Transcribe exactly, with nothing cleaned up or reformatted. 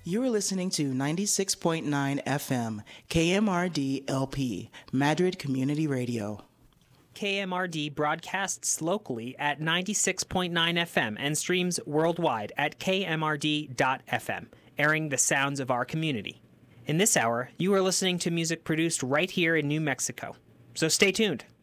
You are listening to ninety-six point nine F M, K M R D L P, Madrid Community Radio. K M R D broadcasts locally at ninety-six point nine F M and streams worldwide at K M R D dot F M, airing the sounds of our community. In this hour, you are listening to music produced right here in New Mexico. So stay tuned.